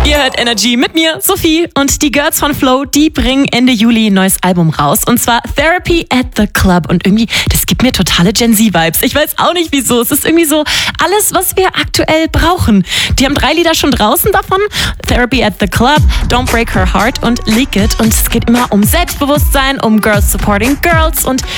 Ihr hört Energy mit mir, Sophie, und die Girls von Flow, die bringen Ende Juli ein neues Album raus, und zwar Therapy at the Club, und irgendwie, das gibt mir totale Gen Z-Vibes. Ich weiß auch nicht wieso, es ist irgendwie so alles, was wir aktuell brauchen. Die haben 3 Lieder schon draußen davon, Therapy at the Club, Don't Break Her Heart und Leak It, und es geht immer um Selbstbewusstsein, um Girls supporting Girls, und